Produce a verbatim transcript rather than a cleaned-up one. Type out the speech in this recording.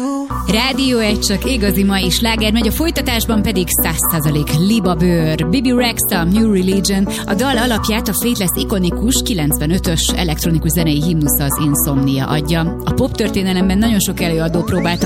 Rádió egy, csak igazi mai sláger megy, a folytatásban pedig száz százalék Liba Bőr. Bibi Rexha, New Religion. A dal alapját a Faithless ikonikus kilencvenötös elektronikus zenei himnusza, az Insomnia adja. A pop történelemben nagyon sok előadó próbálta